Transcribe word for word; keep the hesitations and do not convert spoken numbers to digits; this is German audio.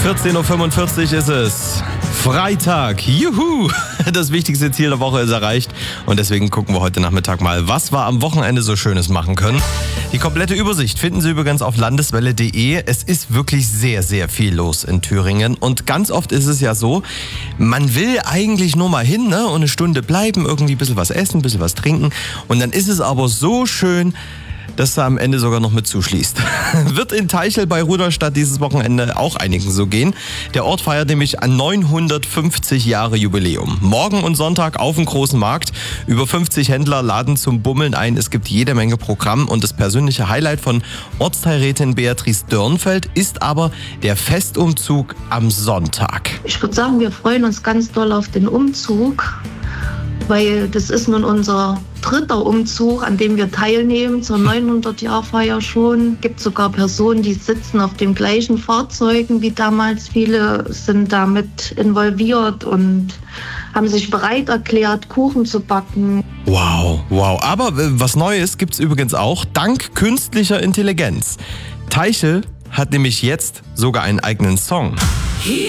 vierzehn Uhr fünfundvierzig ist es. Freitag. Juhu! Das wichtigste Ziel der Woche ist erreicht. Und deswegen gucken wir heute Nachmittag mal, was wir am Wochenende so Schönes machen können. Die komplette Übersicht finden Sie übrigens auf landeswelle punkt de. Es ist wirklich sehr, sehr viel los in Thüringen. Und ganz oft ist es ja so, man will eigentlich nur mal hin, ne, und eine Stunde bleiben, irgendwie ein bisschen was essen, ein bisschen was trinken. Und dann ist es aber so schön, dass er am Ende sogar noch mit zuschließt. Wird in Teichel bei Rudolstadt dieses Wochenende auch einigen so gehen. Der Ort feiert nämlich ein neunhundertfünfzig Jahre Jubiläum. Morgen und Sonntag auf dem großen Markt. Über fünfzig Händler laden zum Bummeln ein. Es gibt jede Menge Programm und das persönliche Highlight von Ortsteilrätin Beatrice Dörnfeld ist aber der Festumzug am Sonntag. Ich würde sagen, wir freuen uns ganz doll auf den Umzug, weil das ist nun unser dritter Umzug, an dem wir teilnehmen, zur neunhundert-Jahr-Feier schon. Es gibt sogar Personen, die sitzen auf den gleichen Fahrzeugen wie damals. Viele sind damit involviert und haben sich bereit erklärt, Kuchen zu backen. Wow, wow. Aber äh, was Neues gibt's übrigens auch, dank künstlicher Intelligenz. Teichel hat nämlich jetzt sogar einen eigenen Song. Hier